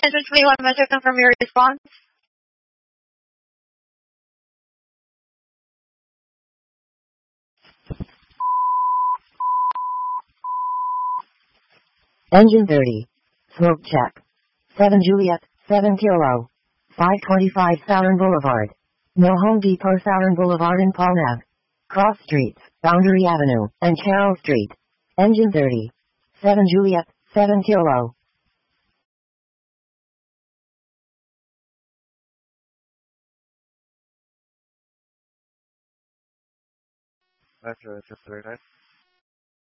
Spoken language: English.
Engine 21, Mr. Confirm your response. Engine 30. Smoke check. 7 Juliet, 7 Kilo. 525 Southern Boulevard. No Home Depot Southern Boulevard in Palm Ave. Cross Streets, Boundary Avenue, and Carroll Street. Engine 30. 7 Juliet, 7 Kilo. Metro 639.